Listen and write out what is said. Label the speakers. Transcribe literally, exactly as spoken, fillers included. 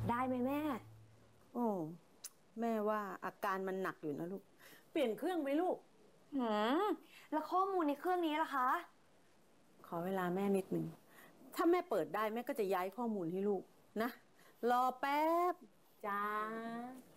Speaker 1: ได้ไหมแม่
Speaker 2: โอ้แม่ว่าอาการมันหนักอยู่นะลูกเปลี่ยนเครื่องไหมลูก
Speaker 1: หืมแล้วข้อมูลในเครื่องนี้ล่ะคะ
Speaker 2: ขอเวลาแม่นิดหนึ่งถ้าแม่เปิดได้แม่ก็จะย้ายข้อมูลให้ลูกนะรอแป๊บจ้า